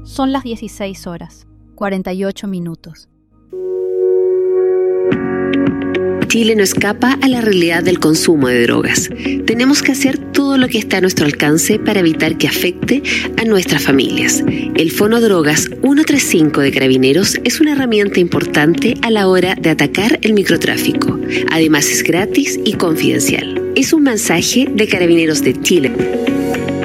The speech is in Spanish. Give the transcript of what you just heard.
Son las 16 horas, 48 minutos. Chile no escapa a la realidad del consumo de drogas. Tenemos que hacer todo lo que está a nuestro alcance para evitar que afecte a nuestras familias. El Fonodrogas 135 de Carabineros es una herramienta importante a la hora de atacar el microtráfico. Además es gratis y confidencial. Es un mensaje de Carabineros de Chile.